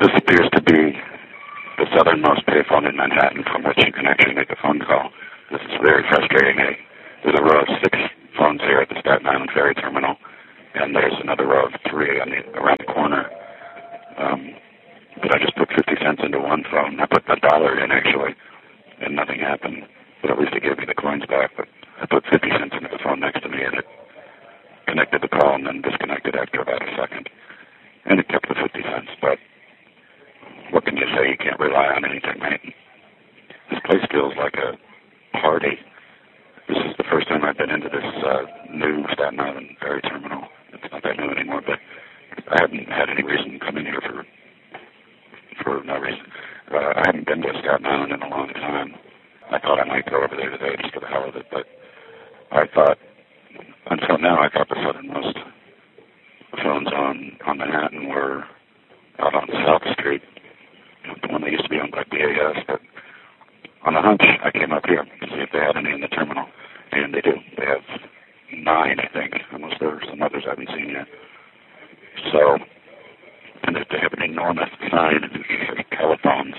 This appears to be the southernmost payphone in Manhattan from which you can actually make a phone call. This is very frustrating. There's a row of 6 phones here at the Staten Island Ferry Terminal, and there's another row of 3 around the corner. But I just put 50 cents into one phone. I put $1 in, actually, and nothing happened. But at least it gave me the coins back. But I put 50 cents into the phone next to me, and it connected the call and then disconnected after about a second. And it kept the 50 cents, but what can you say? You can't rely on anything, right? This place feels like a party. This is the first time I've been into this new Staten Island Ferry Terminal. It's not that new anymore, but I haven't had any reason to come in here for no reason. I haven't been to Staten Island in a long time. I thought I might go over there today just for the hell of it, but I thought, until now, I thought the southernmost phones on Manhattan were out on South Street, the one that used to be owned by BAS, but on a hunch, I came up here to see if they had any in the terminal, and they do. They have 9, I think, unless there are some others I haven't seen yet. So, and they have an enormous sign of telephones.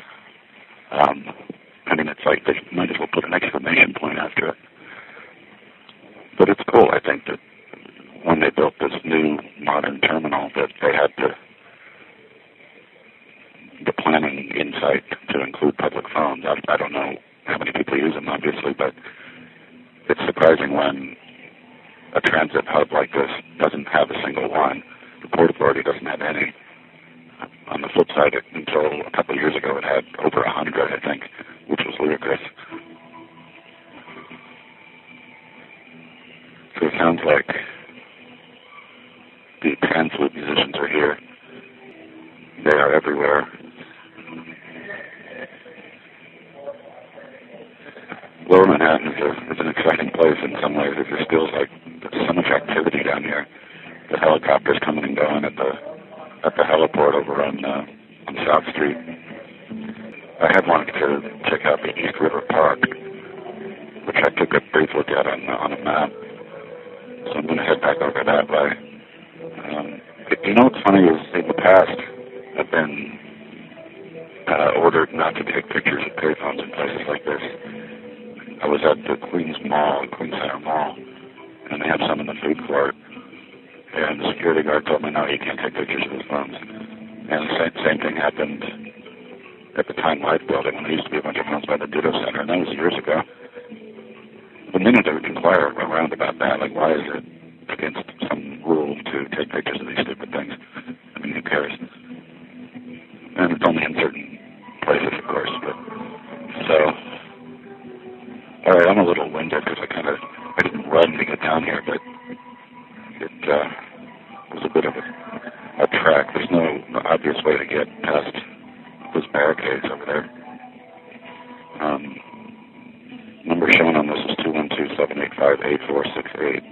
I mean, it's like they might as well put an exclamation point after it. But it's cool, I think, that when they built this new modern terminal, that they had the planning insight to include public phones. I don't know how many people use them, obviously, but it's surprising when a transit hub like this doesn't have a single one. The Port Authority doesn't have any. On the flip side, until a couple of years ago, it had over 100, I think, which was ludicrous. So it sounds like the Transloop musicians are here. They are everywhere. Lower Manhattan is an exciting place in some ways. It just feels like there's so much activity down here. The helicopters coming and going at the heliport over on South Street. I had wanted to check out the East River Park, which I took a brief look at on a map. So I'm going to head back over that way. You know what's funny is in the past I've been ordered not to take pictures of payphones in places like this. I was at the Queens Center Mall, and they have some in the food court. And the security guard told me, no, you can't take pictures of his phones. And the same thing happened at the Time Life building when there used to be a bunch of phones by the Ditto Center, and that was years ago. The minute I would inquire around about that, like, why is it against some rule to take pictures of these stupid things? I mean, who cares? And it's only in certain places, of course. But so, all right, I'm a little winded because I didn't run to get down here, but it was a bit of a trek. There's no obvious way to get past those barricades over there. Number shown on this is 212-785-8468.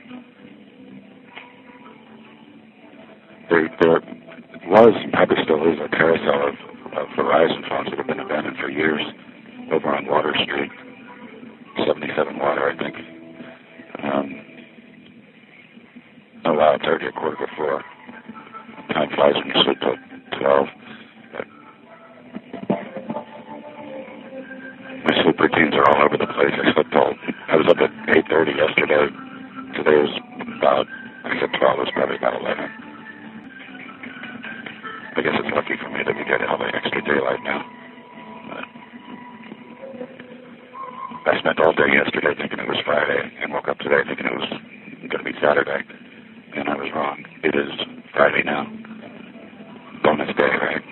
There was, and probably still is, a carousel of Verizon phones that have been abandoned for years over on Water Street, 77 Water, I think. Oh, wow, it's already 4:15. Time flies when you sleep till 12. My sleep routines are all over the place. I was up at 8:30 yesterday. Today was about, I said 12, it was probably about 11. I guess it's lucky for me that we get all the extra daylight now. I spent all day yesterday thinking it was Friday and woke up today thinking it was going to be Saturday. And I was wrong. It is Friday now. Bonus day, right?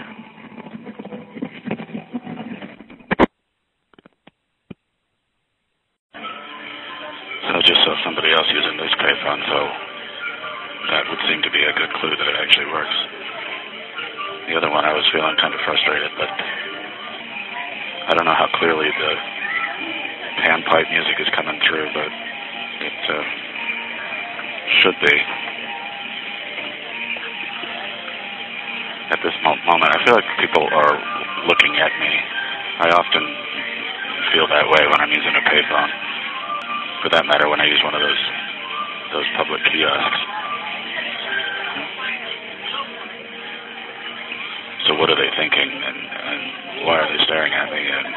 So I just saw somebody else using this payphone, so that would seem to be a good clue that it actually works. The other one I was feeling kind of frustrated, but I don't know how clearly the panpipe music is coming through, but it should be. At this moment, I feel like people are looking at me. I often feel that way when I'm using a payphone. For that matter, when I use one of those public kiosks. So what are they thinking, and why are they staring at me, and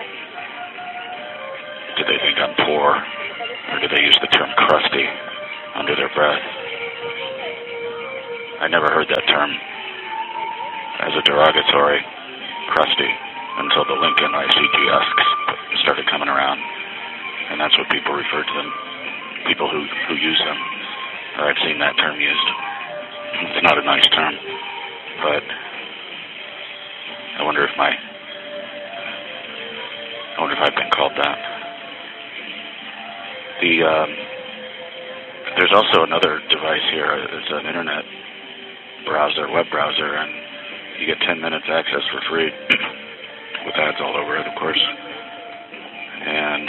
did they think I'm poor, or did they use the term crusty under their breath? I never heard that term as a derogatory, crusty, until the Lincoln ICT asks started coming around, and that's what people refer to them, people who use them, or I've seen that term used. It's not a nice term, but I wonder if I've been called that. There's also another device here. It's an internet browser, web browser, and you get 10 minutes access for free with ads all over it, of course. And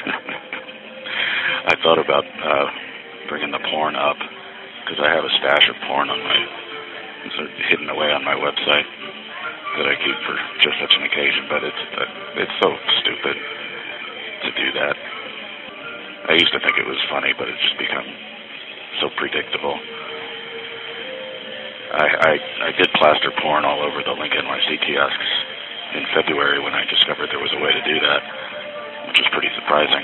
I thought about bringing the porn up because I have a stash of porn hidden away on my website that I keep for just such an occasion. But it's so stupid to do that. I used to think it was funny, but it's just become so predictable. I did plaster porn all over the Lincoln YC kiosks in February when I discovered there was a way to do that, which was pretty surprising.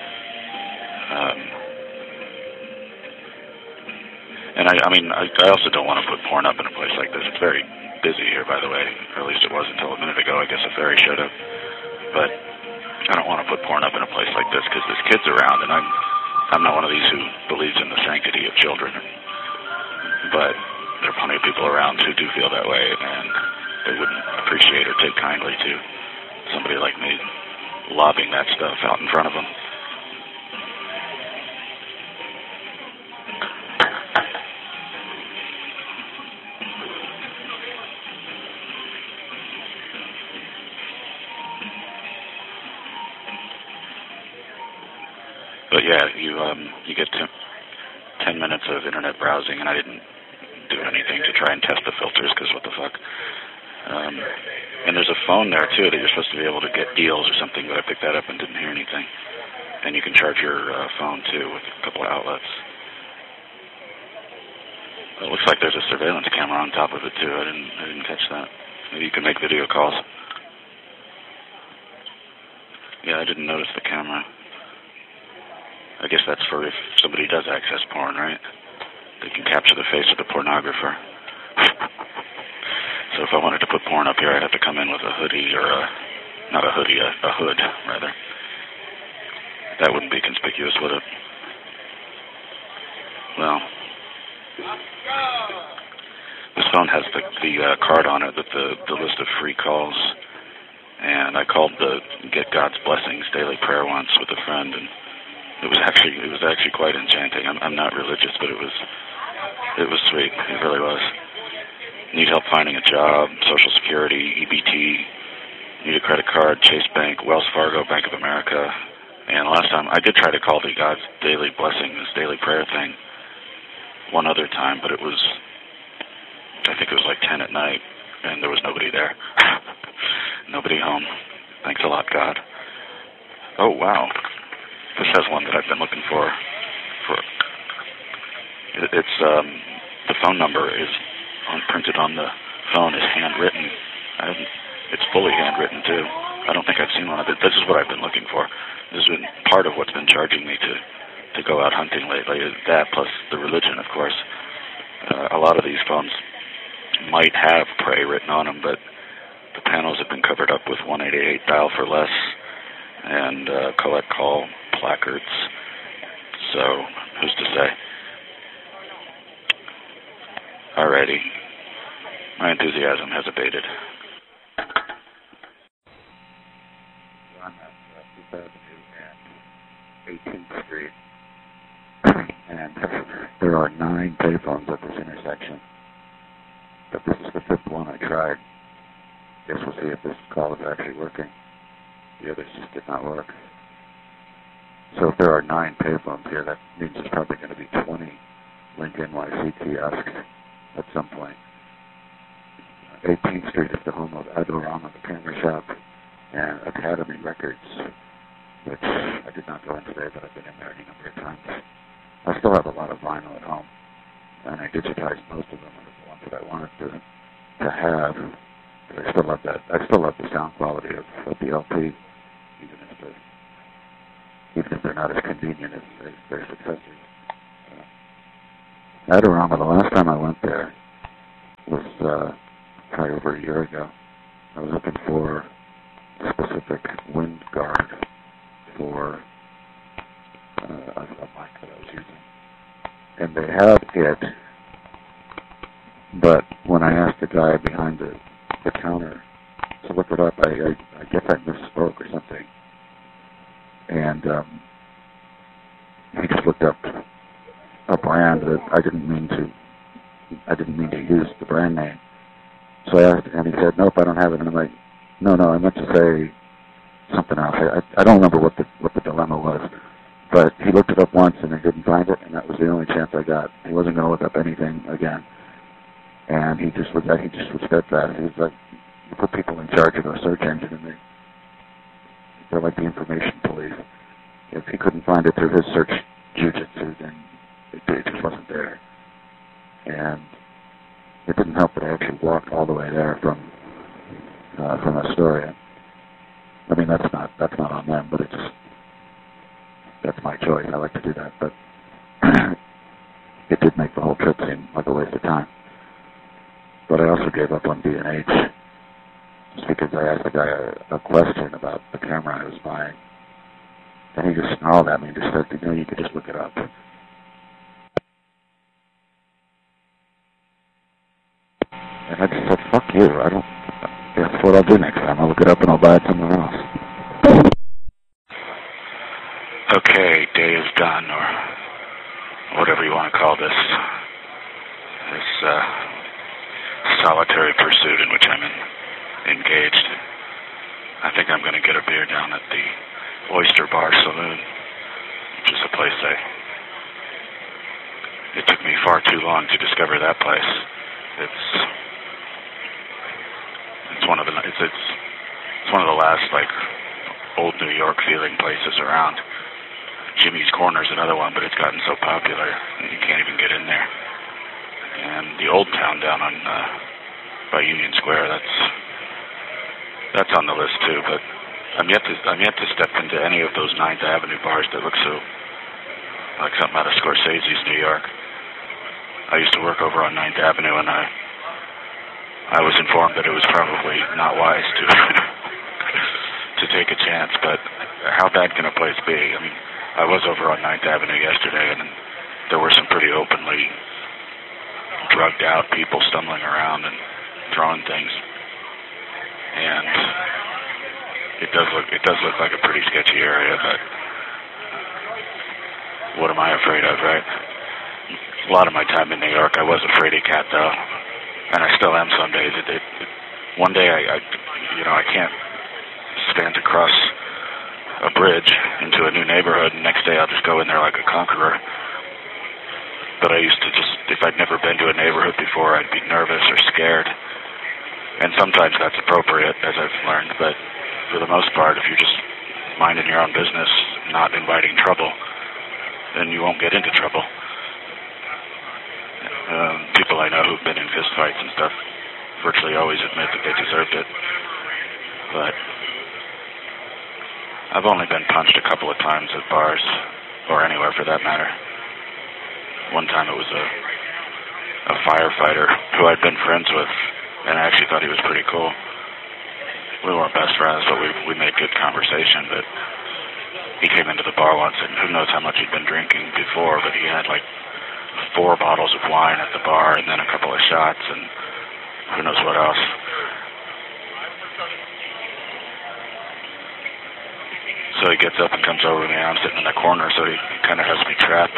And I also don't want to put porn up in a place like this. It's very busy here, by the way, or at least it was until a minute ago. I guess a ferry showed up. But I don't want to put porn up in a place like this because there's kids around, and I'm not one of these who believes in the sanctity of children. But there are plenty of people around who do feel that way, and they wouldn't appreciate or take kindly to somebody like me lobbing that stuff out in front of them. But yeah, you get 10 minutes of internet browsing, and I didn't do anything to try and test the filters because what the fuck. And there's a phone there too that you're supposed to be able to get deals or something, but I picked that up and didn't hear anything. And you can charge your phone too with a couple of outlets. It looks like there's a surveillance camera on top of it too. I didn't catch that. Maybe you can make video calls. Yeah, I didn't notice the camera. I guess that's for if somebody does access porn, right? They can capture the face of the pornographer. So if I wanted to put porn up here, I'd have to come in with a hoodie or not a hoodie, a hood, rather. That wouldn't be conspicuous, would it? Well, this phone has the card on it with the list of free calls, and I called the Get God's Blessings daily prayer once with a friend, and it was actually quite enchanting. I'm not religious, but it was sweet. It really was. Need help finding a job, Social Security, EBT, need a credit card, Chase Bank, Wells Fargo, Bank of America. And last time, I did try to call the God's Daily Blessings, daily prayer thing one other time, but I think it was like 10 at night, and there was nobody there. Nobody home. Thanks a lot, God. Oh, wow. This has one that I've been looking for. It's the phone number is printed on the phone is handwritten. It's fully handwritten too. I don't think I've seen one of it. This is what I've been looking for. This has been part of what's been charging me to go out hunting lately. That plus the religion, of course. A lot of these phones might have pray written on them, but the panels have been covered up with 188 dial for less and collect call placards. So who's to say? Alrighty. My enthusiasm has abated. I'm at 2000 and 18th Street, and there are 9 payphones at this intersection. But this is the 5th one I tried. Guess we'll see if this call is actually working. The others just did not work. So if there are 9 payphones here, that means there's probably going to be 20 Lincoln YC kiosks at some point. 18th Street is the home of Adorama, the camera shop, and Academy Records, which I did not go in today, but I've been in there any number of times. I still have a lot of vinyl at home, and I digitized most of them, the ones that I wanted to have. I still love that. I still love the sound quality of the LP, even if they're not as convenient as their successors. Adorama, the last time I went there was probably over a year ago. I was looking for a specific wind guard for a mic that I was using. And they had it, but when I asked the guy behind the counter to look it up, I guess I misspoke or something. And he just looked up a brand that I didn't mean to use the brand name. So I asked, and he said, "Nope, I don't have it." And I'm like, No, I meant to say something else. I don't remember what the dilemma was, but he looked it up once and he didn't find it, and that was the only chance I got. He wasn't going to look up anything again, and he just was steadfast. He was like, you put people in charge of a search engine, and they're like the information police. If he couldn't find it through his search jujitsu, then it just wasn't there. And it didn't help that I actually walked all the way there from Astoria. I mean, that's not on them, but that's my choice. I like to do that, but it did make the whole trip seem like a waste of time. But I also gave up on B&H just because I asked the guy a question about the camera I was buying, and he just snarled at me and just said, you could just look it up. And I just said, fuck you. That's what I'll do next time. I'll look it up and I'll buy it somewhere else. Okay, day is done, or whatever you want to call this solitary pursuit in which I'm engaged. I think I'm going to get a beer down at the Oyster Bar Saloon, which is a place it took me far too long to discover that place. It's one of the last like old New York feeling places around. Jimmy's Corner's another one, but it's gotten so popular you can't even get in there. And the Old Town down on by Union Square, that's on the list too. But I'm yet to step into any of those 9th Avenue bars that look so like something out of Scorsese's New York. I used to work over on 9th Avenue, and I was informed that it was probably not wise to take a chance, but how bad can a place be? I mean, I was over on 9th Avenue yesterday, and there were some pretty openly drugged out people stumbling around and throwing things, and it does look like a pretty sketchy area, but what am I afraid of, right? A lot of my time in New York, I was a fraidy cat, though. And I still am some days. One day I can't stand to cross a bridge into a new neighborhood, and next day I'll just go in there like a conqueror. But I used to if I'd never been to a neighborhood before, I'd be nervous or scared. And sometimes that's appropriate, as I've learned, but for the most part, if you're just minding your own business, not inviting trouble, then you won't get into trouble. People I know who've been in fistfights and stuff virtually always admit that they deserved it. But I've only been punched a couple of times at bars, or anywhere for that matter. One time it was a firefighter who I'd been friends with, and I actually thought he was pretty cool. We weren't best friends, but we made good conversation. But he came into the bar once, and who knows how much he'd been drinking before, but he had like 4 bottles of wine at the bar, and then a couple of shots, and who knows what else. So he gets up and comes over to me, and I'm sitting in the corner, so he kind of has me trapped.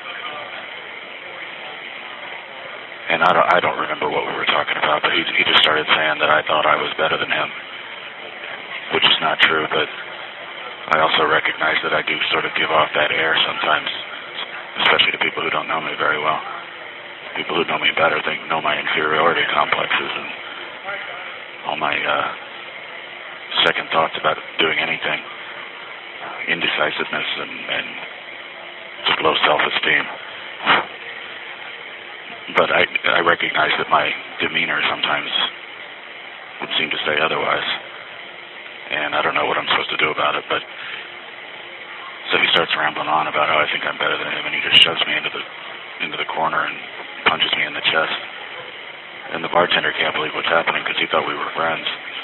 And I don't remember what we were talking about, but he just started saying that I thought I was better than him, which is not true, but I also recognize that I do sort of give off that air sometimes, especially to people who don't know me very well. People who know me better know my inferiority complexes and all my second thoughts about doing anything, indecisiveness and just low self-esteem. But I recognize that my demeanor sometimes would seem to say otherwise. And I don't know what I'm supposed to do about it, but so he starts rambling on about how I think I'm better than him, and he just shoves me into the corner and punches me in the chest. And the bartender can't believe what's happening because he thought we were friends.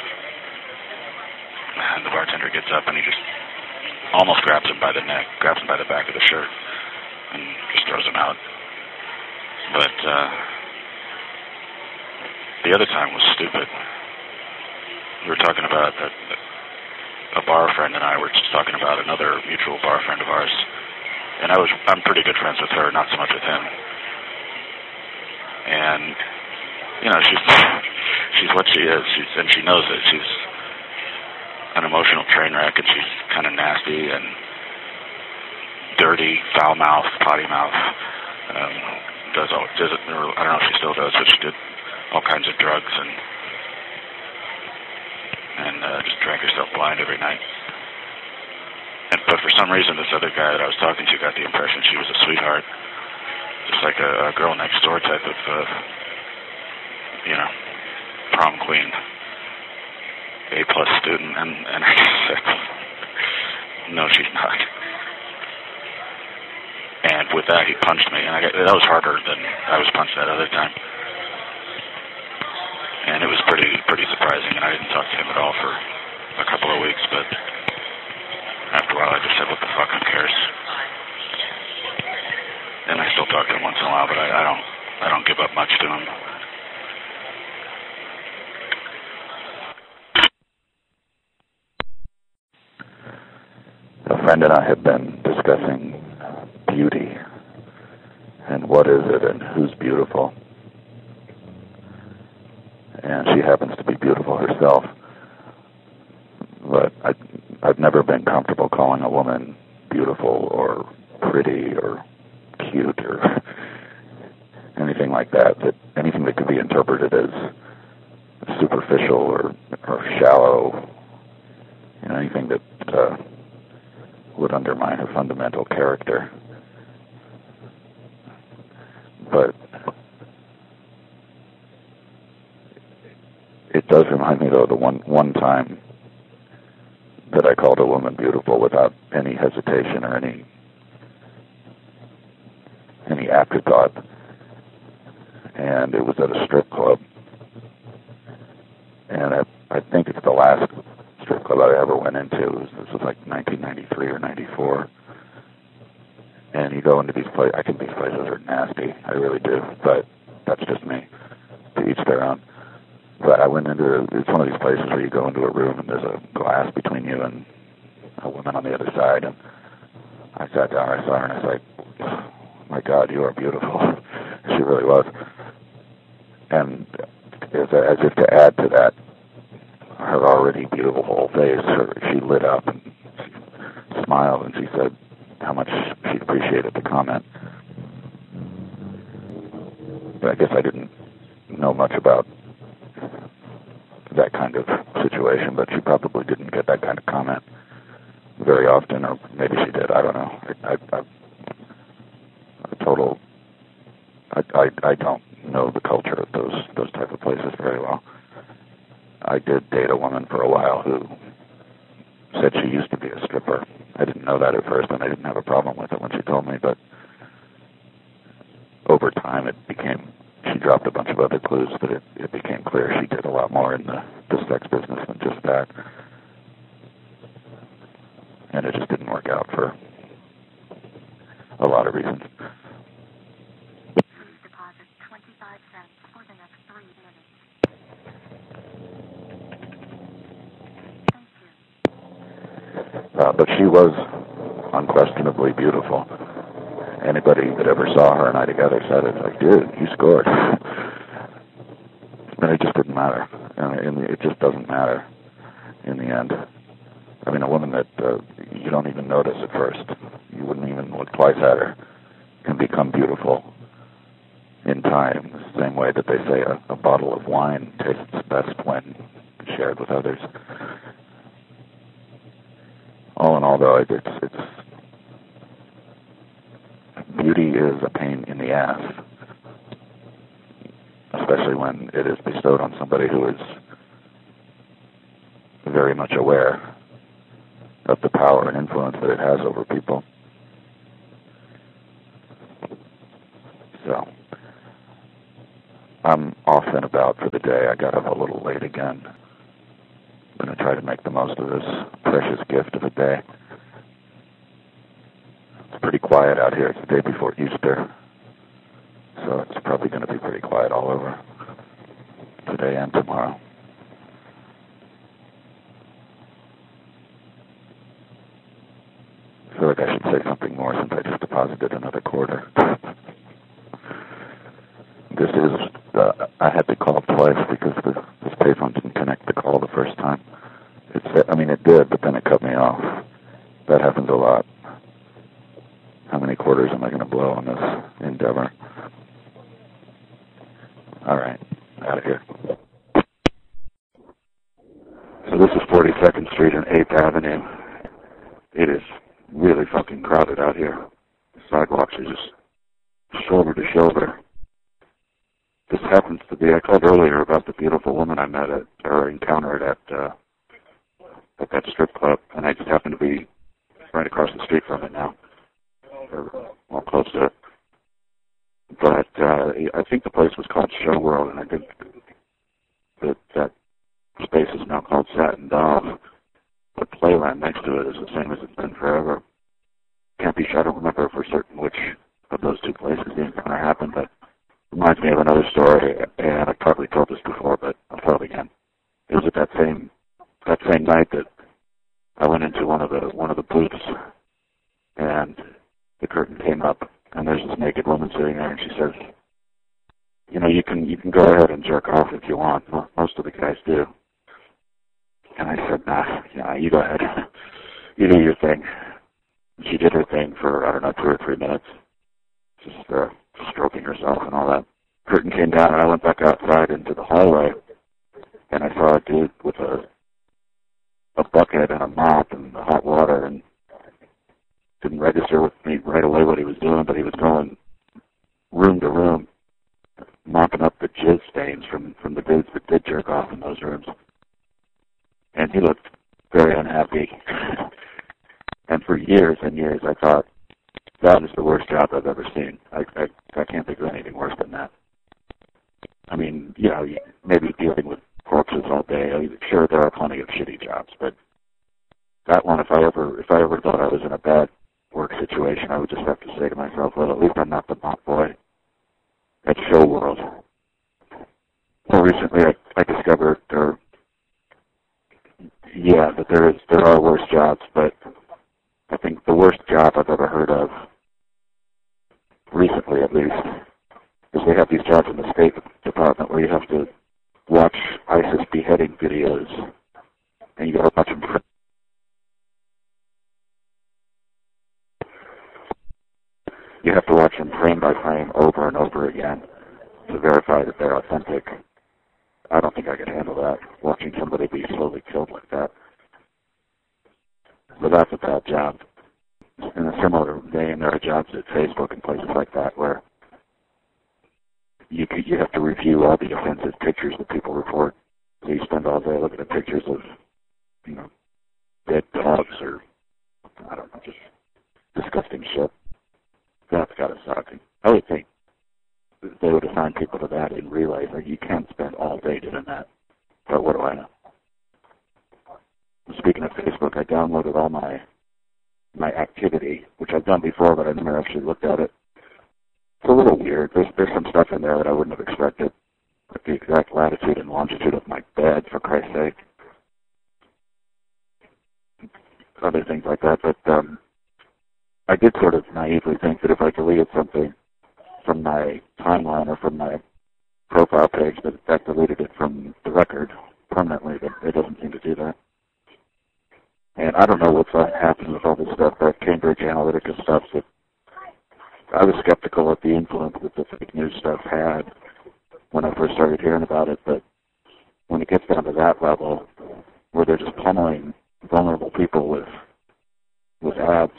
And the bartender gets up and he just almost grabs him by the neck, grabs him by the back of the shirt, and just throws him out. But the other time was stupid. We were talking about a bar friend and I were just talking about another mutual bar friend of ours. And I'm pretty good friends with her, not so much with him. And, you know, she's what she is, and she knows it. She's an emotional train wreck, and she's kind of nasty and dirty, foul mouth, potty mouth. I don't know if she still does, but she did all kinds of drugs and just drank herself blind every night. But for some reason, this other guy that I was talking to got the impression she was a sweetheart, just like a girl next door type of, prom queen, A+ student, and I just said, no, she's not. And with that, he punched me, and that was harder than I was punched that other time. And it was pretty surprising, and I didn't talk to him at all for a couple of weeks, but after a while I just said, what the fuck, who cares? And I still talk to him once in a while, but I don't give up much to him. A friend and I have been discussing beauty and what is it and who's beautiful. And she happens to be beautiful herself. But I've never been comfortable calling a woman beautiful or pretty or cute or anything like that. Anything that could be interpreted as superficial or shallow, anything that would undermine her fundamental character. But it does remind me, though, the one time that I called a woman beautiful without any hesitation or any afterthought, and it was at a strip club. And I think it's the last strip club I ever went into. This was like 1993 or 94. And you go into these places, I think these places are nasty, I really do, but that's just me, to each their own. But I went into, it's one of these places where you go into a room and there's a glass between you and a woman on the other side, and I sat down, I saw her, and I was like, oh my God, you are beautiful. She really was. And as if to add to that, her already beautiful whole face, she lit up and she smiled, and she said how much she appreciated the comment. But I guess I didn't know much about that kind of situation, but she probably didn't get that kind of comment very often, or maybe she did, I don't know. I don't know the culture of those type of places very well. I did date a woman for a while who said she used to be a stripper. I didn't know that at first, and I didn't have a problem with it when she told me, but over time she dropped a bunch of other clues, but it became clear she did a lot more in the sex business than just that. And it just didn't work out for a lot of reasons. Please deposit 25 cents for the next 3 minutes. Thank you. But she was unquestionably beautiful. Anybody that ever saw her and I together said it, like, dude, you scored. And it just didn't matter. And it just doesn't matter in the end. I mean, a woman that you don't even notice at first, you wouldn't even look twice at her, can become beautiful in time, the same way that they say a bottle of wine tastes best when shared with others. All in all, though, it's beauty is a pain in the ass, especially when it is bestowed on somebody who is very much aware of the power and influence that it has over people. So, I'm off and about for the day. I got up a little late again. I'm going to try to make the most of this precious gift of a day. It's pretty quiet out here. It's the day before Easter, so it's probably going to be pretty quiet all over today and tomorrow. I feel like I should say something more since I just deposited another quarter. This is, I had to call twice because this payphone didn't connect the call the first time. It did, but then it cut me off. That happens a lot. How many quarters am I going to blow on this endeavor? All right, out of here. So this is 42nd Street and 8th Avenue. It is really fucking crowded out here. The sidewalks are just shoulder to shoulder. This happens to be, I called earlier about the beautiful woman I met at, or encountered at that strip club, and I just happen to be right across the street from it now, or well, close to it. But I think the place was called Show World, and I think that space is now called Satin Dove. The playland next to it is the same as it's been forever. Can't be sure, I don't remember for certain which of those two places the encounter happened, but it reminds me of another story, and I've probably told this before, but I'll tell it again. It was at that same night that I went into one of the booths, and the curtain came up, and there's this naked woman sitting there, and she says, "You know, you can go ahead and jerk off if you want. Most of the guys do." And I said, "Nah, yeah, you go ahead. You do your thing." She did her thing for, I don't know, 2 or 3 minutes, just stroking herself and all that. Curtain came down, and I went back outside into the hallway, and I saw a dude with a bucket and a mop and hot water, and didn't register with me right away what he was doing, but he was going room to room, mopping up the jizz stains from the dudes that did jerk off in those rooms. And he looked very unhappy. And for years and years, I thought, that is the worst job I've ever seen. I can't think of anything worse than that. I mean, you know, maybe dealing with corpses all day. I mean, sure, there are plenty of shitty jobs, but that one, if I ever thought I was in a bad work situation, I would just have to say to myself, well, at least I'm not the mop boy at Show World. More recently, I discovered that there are worse jobs, but I think the worst job I've ever heard of, recently at least, is they have these jobs in the State Department where you have to watch ISIS beheading videos, and you got to watch them. You have to watch them frame by frame over and over again to verify that they're authentic. I don't think I could handle that, watching somebody be slowly killed like that. So that's a bad job. In a similar vein, there are jobs at Facebook and places like that where you have to review all the offensive pictures that people report. So you spend all day looking at pictures of, you know, dead dogs or, I don't know, just disgusting shit. That's got to suck. I would think they would assign people to that in Relay. Like, you can't spend all day doing that. But what do I know? Speaking of Facebook, I downloaded all my activity, which I've done before, but I never actually looked at it. It's a little weird. There's some stuff in there that I wouldn't have expected. Like the exact latitude and longitude of my bed, for Christ's sake. Other things like that. But I did sort of naively think that if I deleted something from my timeline or from my profile page, that deleted it from the record permanently, but it doesn't seem to do that. And I don't know what's happening with all this stuff, that Cambridge Analytica stuff. That I was skeptical of the influence that the fake news stuff had when I first started hearing about it, but when it gets down to that level, where they're just pummeling vulnerable people with ads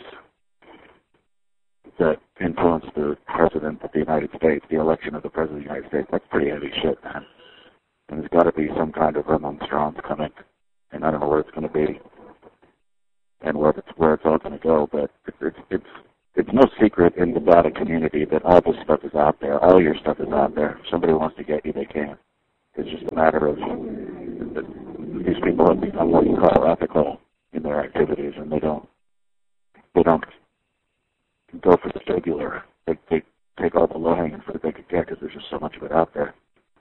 that influence the president of the United States, the election of the president of the United States, that's pretty heavy shit, man. And there's got to be some kind of remonstrance coming. And I don't know where it's going to be and where it's all going to go, but it's no secret in the data community that all this stuff is out there. All your stuff is out there. If somebody wants to get you, they can. It's just a matter of these people have become what you call ethical in their activities, and they don't go for the jugular. They take all the low-hanging fruit they could get because there's just so much of it out there.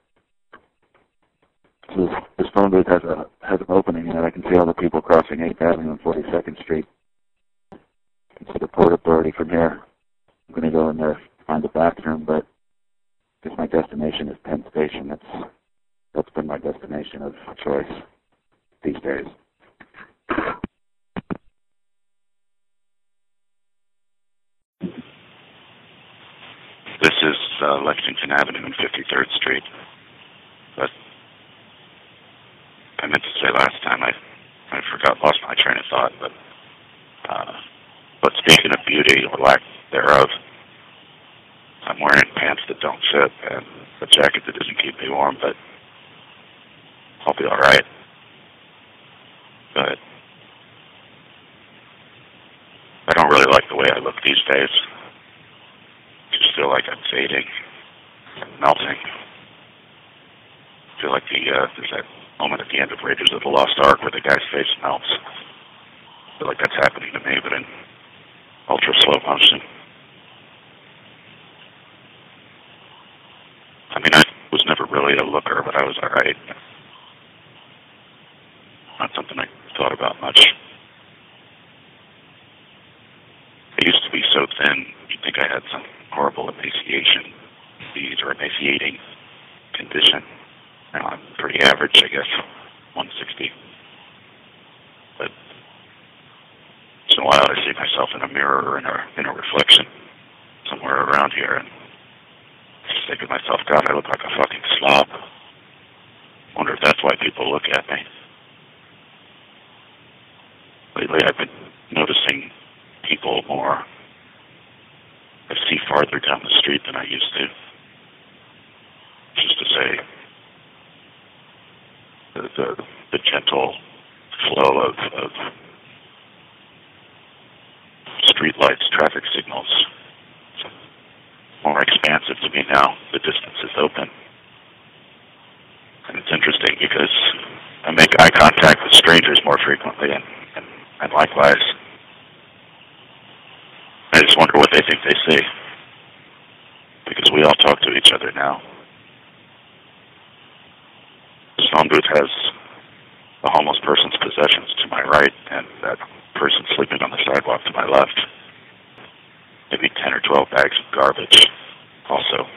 So this phone booth has an opening, and I can see all the people crossing 8th Avenue and 42nd Street. I can see the Port Authority from here. I'm going to go in there, find the bathroom, but because my destination is Penn Station, that's been my destination of choice these days. This is Lexington Avenue and 53rd Street. But I meant to say last time, I lost my train of thought, but speaking of beauty or lack thereof, I'm wearing pants that don't fit and a jacket that doesn't keep me warm, but I'll be all right. But I don't really like the way I look these days. I just feel like I'm fading and melting. I feel like there's that moment at the end of Raiders of the Lost Ark where the guy's face melts. I feel like that's happening to me, but in ultra slow motion. I mean, I was never really a looker, but I was all right. Not something I thought about much. I used to be so thin, you'd think I had some horrible emaciation disease or emaciating condition. Now I'm pretty average, I guess, 160. But once in a while I see myself in a mirror or in a reflection somewhere around here, and I just think to myself, God, I look like a fucking slob. Wonder if that's why people look at me. Lately I've been noticing people more. I see farther down the street than I used to. Just to say, the gentle flow of street lights, traffic signals, it's more expansive to me now. The distance is open. And it's interesting because I make eye contact with strangers more frequently, and likewise, I just wonder what they think they see. Because we all talk to each other now. This phone booth has a homeless person's possessions to my right and that person sleeping on the sidewalk to my left. Maybe 10 or 12 bags of garbage also.